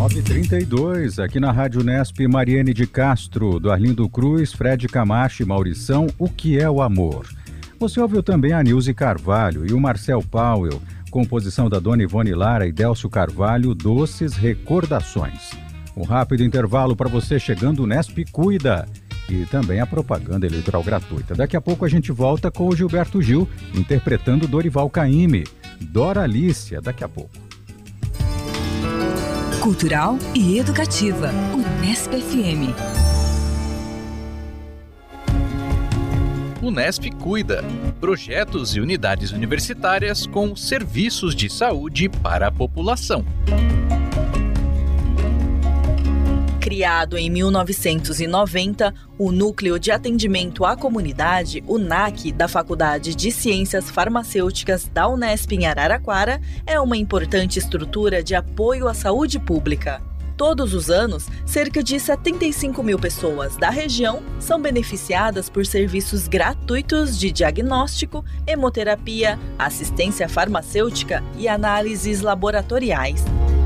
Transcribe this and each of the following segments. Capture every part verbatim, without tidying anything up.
nove e trinta e dois, aqui na Rádio Nesp, Mariane de Castro, do Arlindo Cruz, Fred Camacho e Maurição, O que é o amor? Você ouviu também a Nilce Carvalho e o Marcel Powell, composição da Dona Ivone Lara e Délcio Carvalho, Doces Recordações. Um rápido intervalo para você chegando, o Nesp Cuida. E também a propaganda eleitoral gratuita. Daqui a pouco a gente volta com o Gilberto Gil, interpretando Dorival Caymmi. Dora Alicia, daqui a pouco. Cultural e educativa, Unesp F M. Unesp Cuida. Projetos e unidades universitárias com serviços de saúde para a população. Criado em mil novecentos e noventa, o Núcleo de Atendimento à Comunidade, o N A C, da Faculdade de Ciências Farmacêuticas da Unesp em Araraquara, é uma importante estrutura de apoio à saúde pública. Todos os anos, cerca de setenta e cinco mil pessoas da região são beneficiadas por serviços gratuitos de diagnóstico, hemoterapia, assistência farmacêutica e análises laboratoriais.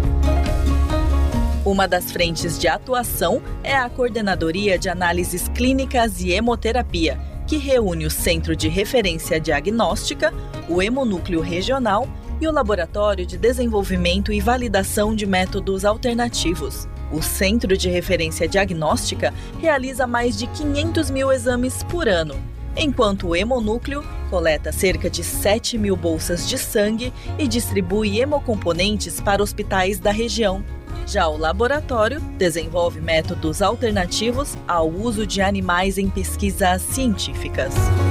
Uma das frentes de atuação é a Coordenadoria de Análises Clínicas e Hemoterapia, que reúne o Centro de Referência Diagnóstica, o Hemonúcleo Regional e o Laboratório de Desenvolvimento e Validação de Métodos Alternativos. O Centro de Referência Diagnóstica realiza mais de quinhentos mil exames por ano, enquanto o Hemonúcleo coleta cerca de sete mil bolsas de sangue e distribui hemocomponentes para hospitais da região. Já o laboratório desenvolve métodos alternativos ao uso de animais em pesquisas científicas.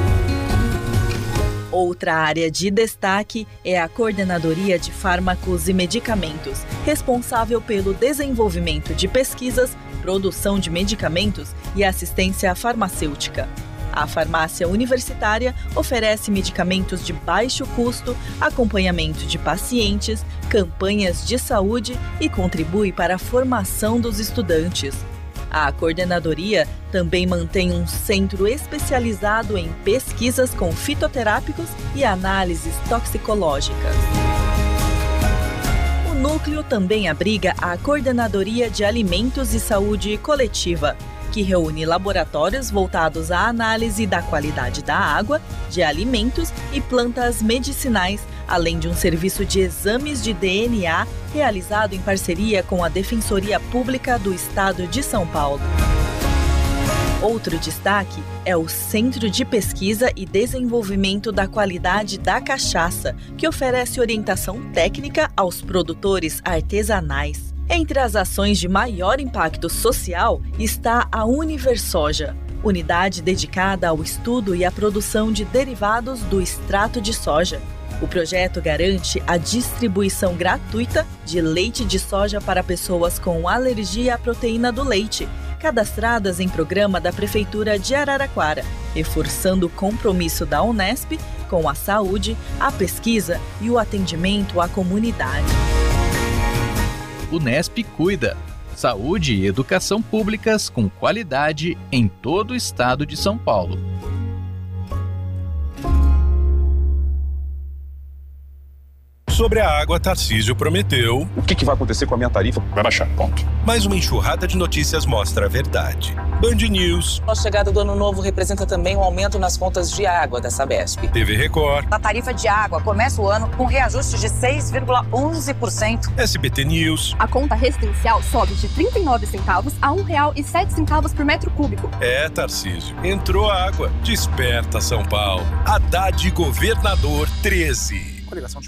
Outra área de destaque é a Coordenadoria de Fármacos e Medicamentos, responsável pelo desenvolvimento de pesquisas, produção de medicamentos e assistência farmacêutica. A farmácia universitária oferece medicamentos de baixo custo, acompanhamento de pacientes, campanhas de saúde e contribui para a formação dos estudantes. A coordenadoria também mantém um centro especializado em pesquisas com fitoterápicos e análises toxicológicas. O núcleo também abriga a Coordenadoria de Alimentos e Saúde Coletiva, que reúne laboratórios voltados à análise da qualidade da água, de alimentos e plantas medicinais, além de um serviço de exames de D N A realizado em parceria com a Defensoria Pública do Estado de São Paulo. Outro destaque é o Centro de Pesquisa e Desenvolvimento da Qualidade da Cachaça, que oferece orientação técnica aos produtores artesanais. Entre as ações de maior impacto social está a Universoja, unidade dedicada ao estudo e à produção de derivados do extrato de soja. O projeto garante a distribuição gratuita de leite de soja para pessoas com alergia à proteína do leite, cadastradas em programa da Prefeitura de Araraquara, reforçando o compromisso da Unesp com a saúde, a pesquisa e o atendimento à comunidade. Unesp Cuida. Saúde e educação públicas com qualidade em todo o estado de São Paulo. Sobre a água, Tarcísio prometeu... O que, que vai acontecer com a minha tarifa? Vai baixar, ponto. Mas uma enxurrada de notícias mostra a verdade. Band News. A chegada do ano novo representa também um aumento nas contas de água da Sabesp. T V Record. A tarifa de água começa o ano com reajuste de seis vírgula onze por cento. S B T News. A conta residencial sobe de trinta e nove centavos a um real e sete centavos por metro cúbico. É, Tarcísio. Entrou água. Desperta, São Paulo. Haddad Governador treze. Coligação de